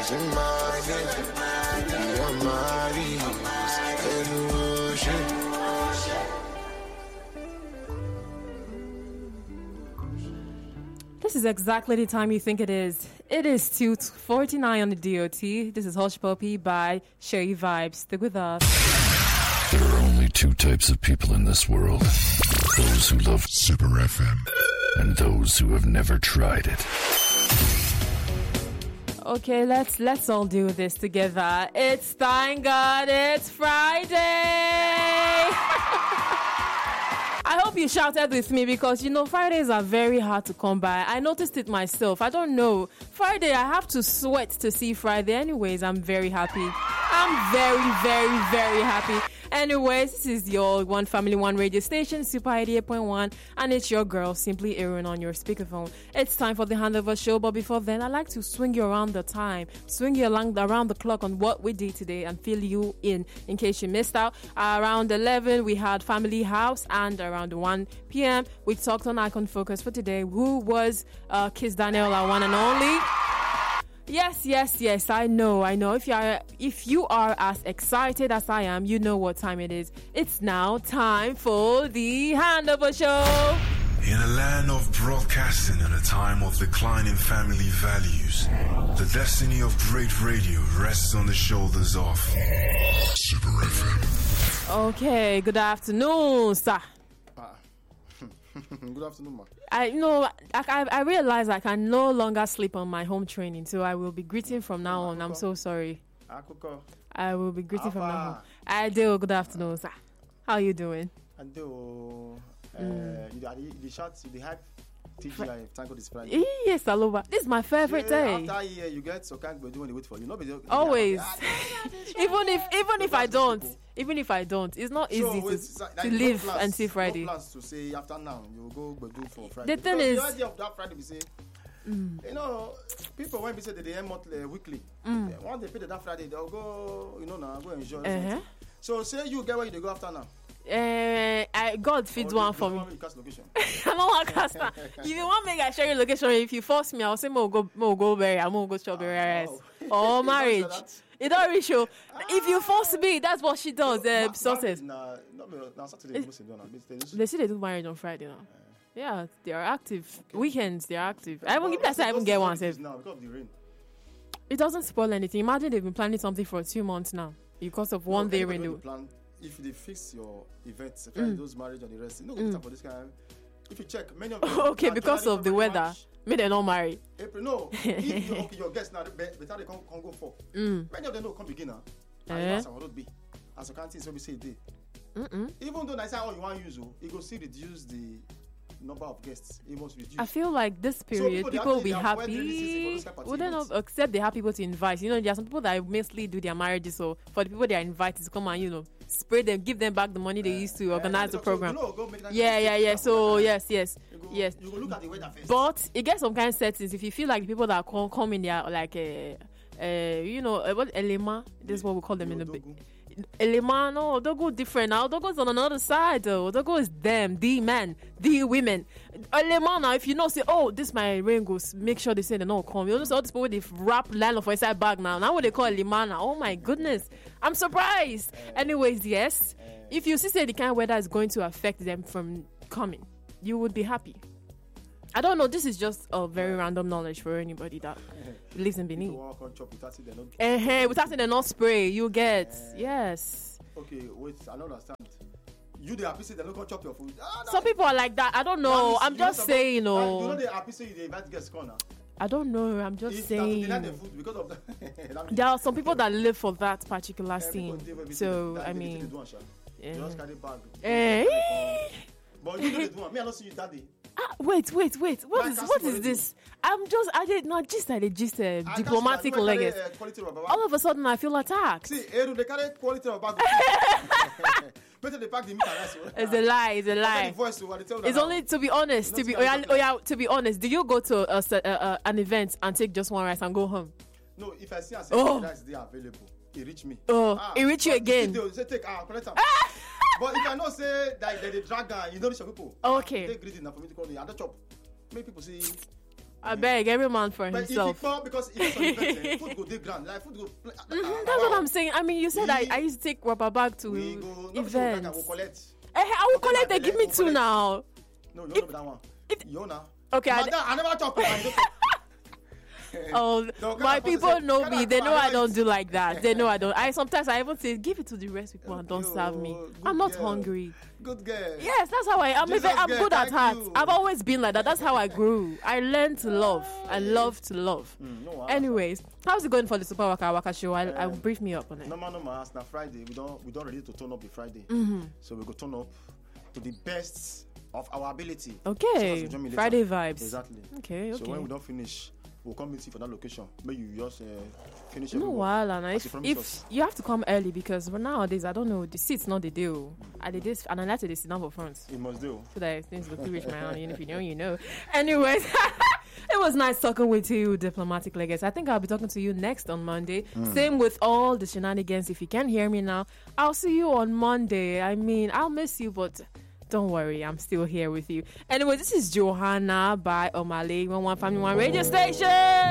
This is exactly the time you think it is. It is 2:49 on the DOT. This is Hush Puppy by Sherry Vibes. Stick with us. There are only two types of people in this world. Those who love Super FM and those who have never tried it. Okay, let's all do this together. It's thank God it's Friday. I hope you shouted with me because, Fridays are very hard to come by. I noticed it myself. I don't know. Friday, I have to sweat to see Friday. Anyways, I'm very happy. I'm very, very, very happy. Anyways, this is your One Family, One radio station, Super 88.1, and it's your girl, Simply Aaron, on your speakerphone. It's time for the handover show, but before then, I like to swing you around the time, swing you around the clock on what we did today and fill you in case you missed out. Around 11, we had Family House, and around 1 p.m., we talked on Icon Focus for today. Who was Kiss Daniel, our one and only? Yes, I know. If you are as excited as I am, you know what time it is. It's now time for the Handover Show. In a land of broadcasting and a time of declining family values, the destiny of great radio rests on the shoulders of Super FM. Okay, good afternoon, sir. Good afternoon, ma. I realize I can no longer sleep on my home training, so I will be greeting from now on. I'm so sorry. I will be greeting from now on. I do. Good afternoon, sir. How are you doing? I do. The shots, the hype, TGI, thank God it's Friday. Yes, Aloba. This is my favorite day. After a year, you get so can't be doing wait for you. Always. Even if I don't, it's not easy to live and see Friday. No plans to say after now you go do for Friday. The thing is, the idea of that Friday we say, people when we say that they end monthly, weekly. Once they pay that Friday, they'll go, go enjoy. So say you get where you go after now. God feeds one for me. I don't want to cast now. If you want me to share your location, if you force me, I'll say more go berry. I'm gonna go strawberry rice or marriage. It don't really show. If you force me, that's what she does. Sources. They say they do marriage on Friday now. Yeah, they are active. Weekends, they are active. I won't give that. I even get one. Says it doesn't spoil anything. Imagine they've been planning something for 2 months now because of one day rain. If they fix your events, those marriage and the rest, for this kind. If you check, many of them. Okay, because of the weather, may they not marry. April, no. If your guests now, better they can go for. Many of them don't come beginner. As a canteen, so we say they. Even though I say all you want to use, it will still reduce the number of guests. It must reduce. I feel like this period, people will be happy. Would they not accept they have people to invite? There are some people that mostly do their marriages, so for the people they are invited to come and spray them, give them back the money they used to organize the program. Yeah. So yes. You go look at the weather first. But it gets some kind of settings. If you feel like the people that come in there, like what Elema, this is what we call them in the bit. Elema, no, Odogo different now. Odogo's on another side though. Odogo is them, the men, the women. Elema now, if you know, say, this my rain goes, make sure they say they don't come. You know, all these people, they wrap land for inside bag now. Now what they call Elema now. Oh my goodness. I'm surprised. Anyways, yes. If you see say the kind of weather is going to affect them from coming, you would be happy. I don't know. This is just a very random knowledge for anybody that lives in Benin. Without saying they're not spray, you get. Yes. Okay, wait. I don't understand. You they appreciate they're not going to chop your food. Some people are like that. I don't know. I'm just saying, You know they appreciate they invite guests corner. I don't know. I'm just saying. They like the food because of that. There are some people that live for that particular scene. So I mean. Just carry bag. But you know they do. Me, I don't see you that day. Wait. What is this? I did not just diplomatic legacy. All of a sudden, I feel attacked. See, they carry quality of bag. Better they pack the meat and It's a lie. It's only to be honest. To be honest, do you go to an event and take just one rice and go home? No, if I see and say rice they are available, it reach me. It reach you again. Say take collect them. But if I not say that they drag you don't reach your people. Okay. Take greedy now for me to call the other chop. Make people see I beg every man for But himself. if you fall, because if some event, food go dey ground, like food go. That's what I'm saying. I mean, you said I used to take rubber bag to We go. events. I will collect. I will collect. They give me two now. No, you don't know that one. You know. Okay, Madam, I never talk. Oh, Don't my come people and say, know "Can me. I They come know and I eat?" don't do like that. They know I don't. Sometimes I even say, give it to the rest people and don't Yo, serve me. good I'm not girl. hungry. Good girl. Yes, that's how I am. Jesus I'm girl, good at thank heart. you. I've always been like that. That's how I grew. I learned to love. I love to love. No, Anyways, how's it going for the Super Waka show? I'll brief me up on it. normal. As na Friday, we don't ready to turn up the Friday. So we go turn up to the best of our ability. Okay, So join me later. Friday vibes. Exactly. Okay. So when we don't finish, we'll come meet you for that location. Maybe you just finish. No, every work. while and As you promised if us. you have to come early because nowadays I don't know the seats not the deal. At the days and I like to sit down for front. It must do. So that things will reach my own. If you know, you know. Anyways, it was nice talking with you, Diplomatic Legacy. I think I'll be talking to you next on Monday. Same with all the shenanigans. If you can't hear me now, I'll see you on Monday. I mean, I'll miss you, but don't worry, I'm still here with you. Anyway, this is Johanna by Omale, One Family One Radio Station.